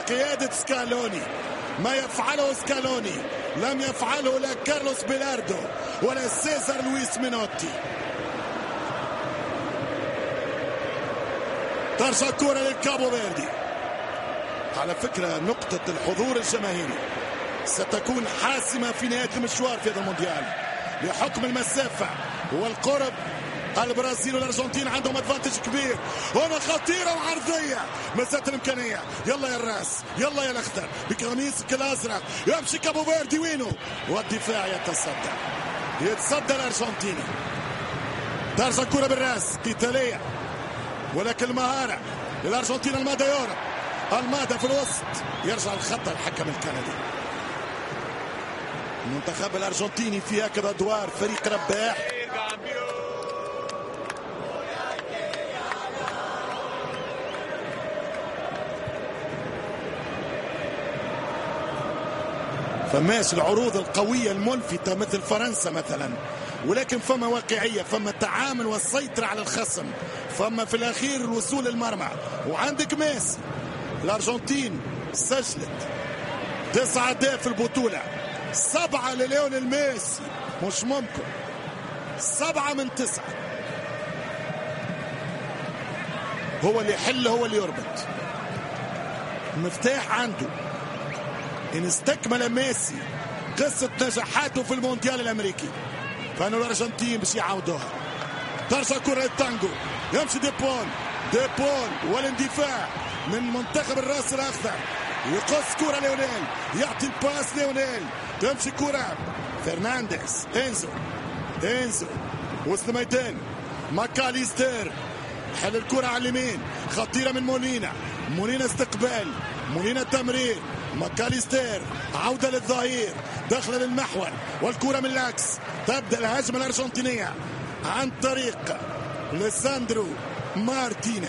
بقيادة سكالوني. ما يفعله سكالوني لم يفعله لا كارلوس بيلاردو ولا سيزار لويس مينوتي. ترجع كرة للكابو فيردي. على فكرة نقطة الحضور الجماهيري ستكون حاسمة في نهاية المشوار في هذا المونديال بحكم المسافة والقرب. البرازيل والارجنتين عندهم ادفانتج كبير. هنا خطيره وعرضيه مسات الامكانيه. يلا يا الراس، يلا يا الاخضر بقميصك الازرق. يمشي كابو فيردي وينه والدفاع يتصدى الارجنتيني. ترجع الكره بالراس قتاليه ولكن المهاره للارجنتين. المادا في الوسط يرجع الخط الحكم الكندي. المنتخب الارجنتيني في هكذا ادوار فريق رباح. فماش العروض القوية الملفتة مثل فرنسا مثلا، ولكن فما واقعية، فما التعامل والسيطرة على الخصم، فما في الأخير الوصول للمرمى. وعندك ميسي. الأرجنتين سجلت 9 أهداف في البطولة، 7 لليونيل ميسي. مش ممكن، 7 من 9. هو اللي يحل، هو اللي يربط. المفتاح عنده. إن استكمل ميسي قصة نجاحاته في المونديال الأمريكي فإنه الأرجنتين باش يعاودوها. ترجع كرة التانجو، يمشي ديبول والاندفاع من منتخب الراس الأخضر. يقص كرة ليونيل، يعطي الباس ليونيل. تمشي كرة فرنانديز. إنزو وسط الميدان. ماكاليستر حل الكرة على اليمين، خطيرة من مولينا استقبال، مولينا تمرير. ماكاليستر عودة للظهير، دخل للمحور والكرة من العكس. تبدأ الهجمة الأرجنتينية عن طريق ليساندرو مارتينيز.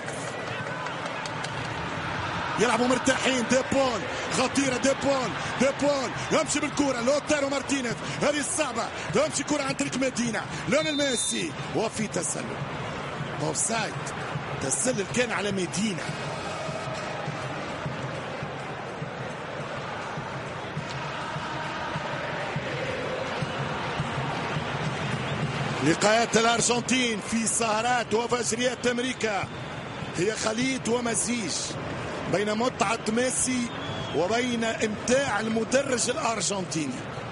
يلعبوا مرتاحين. ديبول خطيرة. ديبول يمشي بالكرة. لوتارو مارتينيز، هذه الصعبة. تمشي كرة عن طريق مدينة. ليونيل ميسي وفي تسلل اوفسايد. تسلل كان على مدينة. لقاءات الأرجنتين في سهرات وفجريات أمريكا هي خليط ومزيج بين متعة ميسي وبين إمتاع المدرج الأرجنتيني.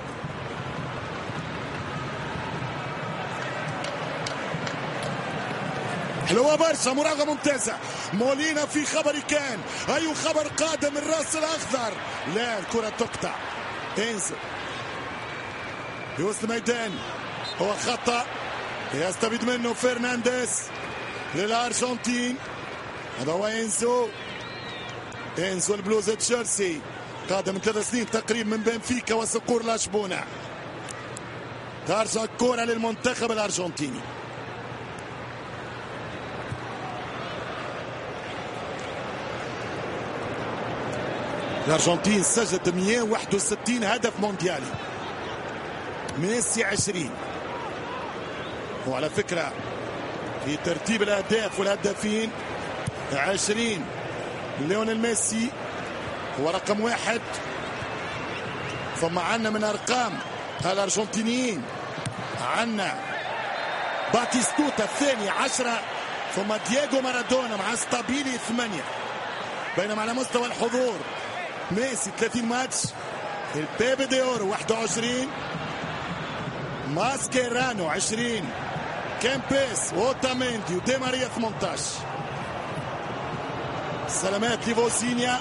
حلوة برشا، مراوغة ممتازة. مولينا في خبر كان، أي خبر قادم الراس الأخضر. لا، الكرة تقطع. إنزو في وسط الميدان، هو خطأ يستفيد منه فرنانديز للأرجنتين. هذا هو إنزو البلوزة تشيلسي، قادم من 3 سنين تقريبا من بنفيكا وصقور لشبونة. ترجع الكرة للمنتخب الأرجنتيني. الأرجنتين سجلت 161 هدف مونديالي، ميسي 20. وعلى فكرة في ترتيب الأهداف والهدافين 20 ليونيل ميسي هو رقم 1. ثم عنا من أرقام الأرجنتينيين عنا باتيستوتا الثاني 10، ثم دييغو مارادونا مع ستابيلي 8. بينما على مستوى الحضور ميسي 30 ماتش، البيبي دي اورو 21، ماسكيرانو 20، كامبيس وأوتاميندي ودي ماريا 18. سلامات لفوزينيا.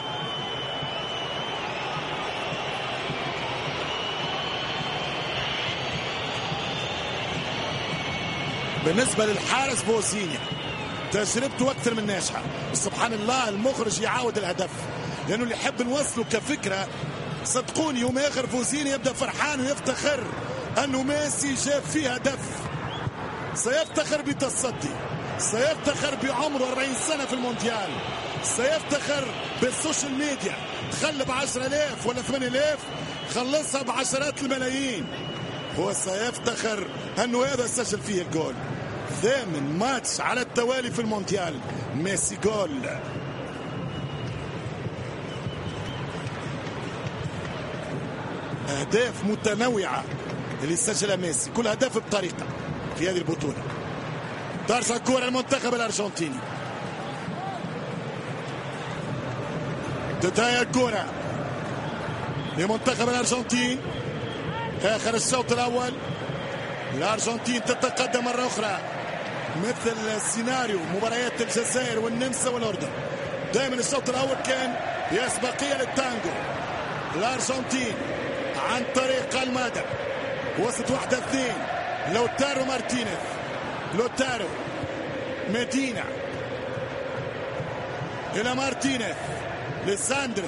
بالنسبة للحارس فوزينيا تجربته أكثر من ناجحة. سبحان الله المخرج يعاود الهدف، لأنه اللي يحب نوصله كفكرة صدقوني يوم آخر فوزينيا يبدأ فرحان ويفتخر أنه ميسي جاب فيه هدف. سيفتخر بتصدي، سيفتخر بعمره 40 سنة في المونديال، سيفتخر بالسوشيال ميديا. تخلى ب10,000 ولا 8,000 خلصها بعشرات الملايين. هو سيفتخر أنه هذا سجل فيه الجول. 8 ماتش على التوالي في المونديال، ميسي جول. أهداف متنوعة اللي سجلها ميسي، كل هدف بطريقة في هذه البطولة. ترجع الكرة المنتخب الأرجنتيني، تنتهي الكرة لمنتخب الأرجنتين. آخر الشوط الأول الأرجنتين تتقدم مرة أخرى، مثل سيناريو مباريات الجزائر والنمسا والأردن. دائما الشوط الأول كان يسبقية للتانجو. الأرجنتين عن طريق المادة وسط 1-2 لوتارو مارتينيز، لوتارو مدينة إلى مارتينيز لساندرو.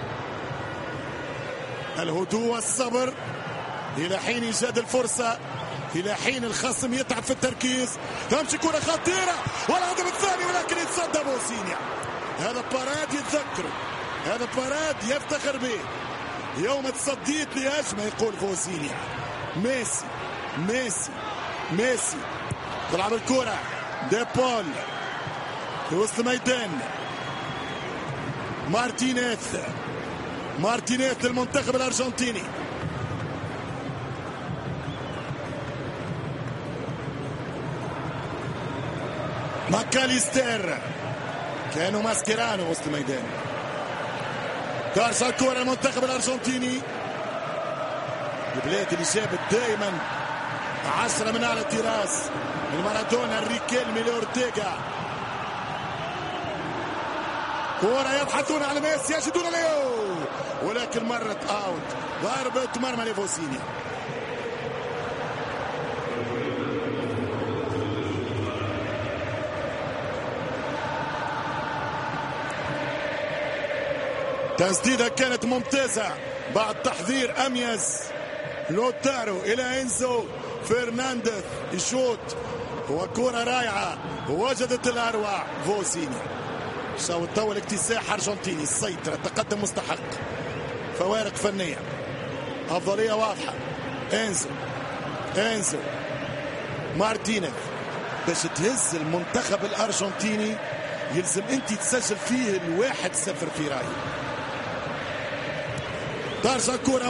الهدوء والصبر إلى حين إيجاد الفرصة، إلى حين الخصم يتعب في التركيز. تمشي كرة خطيرة والهدف الثاني، ولكن يتصدى بوسينيا. هذا باراد يتذكر، هذا باراد يفتخر به. يوم تصديت لهجمة يقول فوسينيا. ميسي ميسي ميسي تلعب الكرة دي بول في وسط الميدان. مارتينيز للمنتخب الأرجنتيني. ماكاليستر كانوا ماسكيرانو وسط الميدان. ترجع الكرة المنتخب الأرجنتيني، البلاد اللي جابت دائما 10 من على التراس، من مارادونا، الريكيلمي، لأورتيغا. كرة يبحثون على ميسي، يجدون ليو، ولكن مرت اوت، ضربة مرمى لفوسينيا. تسديدة كانت ممتازة بعد تحضير أميز لوتارو إلى إنزو فرنانديز، يشوط وكرة رائعة وجدت الأروع فوسينيا. شو التو الاكتساح أرجنتيني، السيطرة، تقدم مستحق، فوارق فنية، أفضلية واضحة. إنزو مارتينيز. باش تهز المنتخب الأرجنتيني يلزم أنت تسجل فيه 1-0 في رأيي. ترجع كرة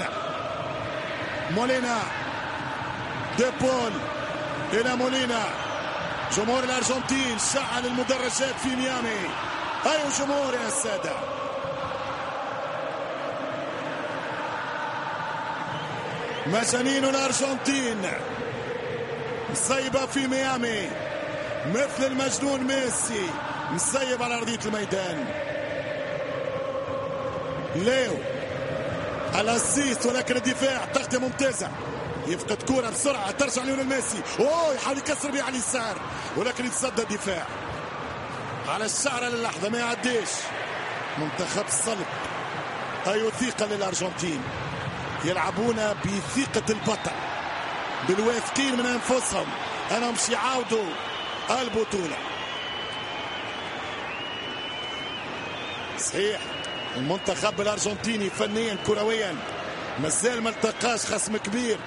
مولينا دي بول إلى مولينا. جمهور الأرجنتين شعل المدرجات في ميامي. أيوة جمهور يا السادة. مجانين الأرجنتين مسيبة في ميامي، مثل المجنون ميسي مسيب على أرضية الميدان. ليو الاسيست، ولكن الدفاع تغطية ممتازة. يفقد كرة بسرعة، ترجع ليونيل ميسي، يحاول يكسر بها على اليسار، ولكن يتصدى الدفاع على الشعرة للحظة، ما يعديش. منتخب الصلب. أي ثقة للأرجنتين، يلعبون بثقة البطل، بالواثقين من أنفسهم أنهم مش يعاودوا البطولة. صحيح المنتخب الأرجنتيني فنيا كرويا مازال ما التقاش خصم كبير.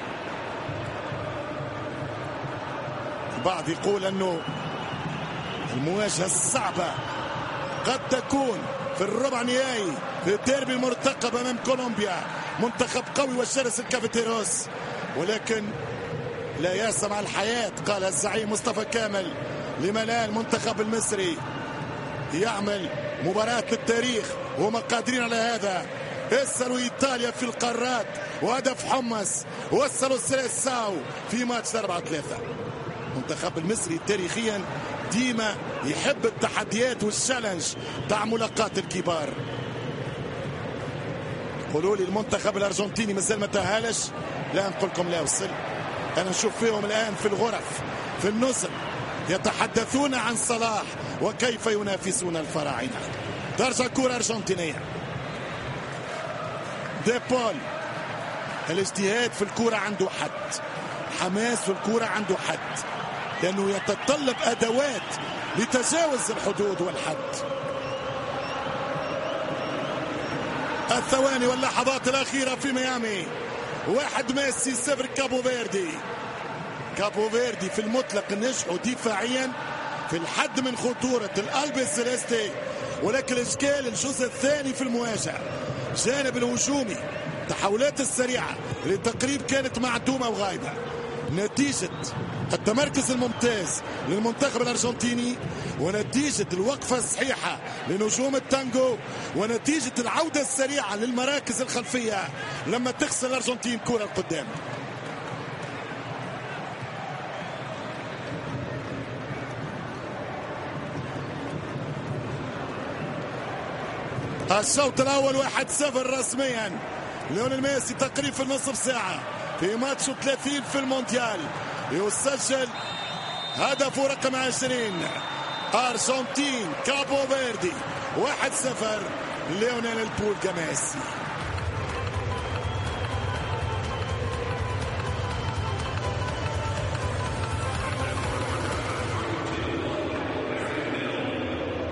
البعض يقول أنه المواجهة الصعبة قد تكون في الربع نهائي في الديربي المرتقب أمام كولومبيا. منتخب قوي وشرس الكافيتيروس، ولكن لا يأس مع الحياة، قال الزعيم مصطفى كامل. لما لا المنتخب المصري يعمل مباراة للتاريخ وهم قادرين على هذا. وصلوا إيطاليا في القارات وهدف حمص، وصلوا السيليساو في ماتش 4-3. المنتخب المصري تاريخيا ديما يحب التحديات والشالنج تاع ملاقات الكبار. قولوا لي المنتخب الأرجنتيني مازال ما تأهلش؟ لا، نقول لكم لا وصل. أنا نشوف فيهم الآن في الغرف في النزل يتحدثون عن صلاح وكيف ينافسون الفراعنة. ترجع كرة أرجنتينية، دي بول. الاجتهاد في الكرة عنده حد، حماس في الكرة عنده حد، لأنه يتطلب أدوات لتجاوز الحدود والحد. الثواني واللحظات الأخيرة في ميامي، 1 ميسي 0 كابو فيردي. كابو فيردي في المطلق نجحوا دفاعيا في الحد من خطورة القلب السيليستي، ولكن الإشكال الجزء الثاني في المواجهة، جانب الهجومي التحولات السريعة لتقريب كانت معدومة وغايبة. نتيجة التمركز الممتاز للمنتخب الأرجنتيني، ونتيجة الوقفة الصحيحة لنجوم التانجو، ونتيجة العودة السريعة للمراكز الخلفية لما تخسر الأرجنتين كرة القدام. الشوط الأول 1-0 رسميا. ليونيل ميسي تقريب في النصف ساعة في ماتش 30 في المونديال يسجل هدفه رقم 20. أرجنتين كابو فيردي 1-0. ليونيل البولغا ميسي.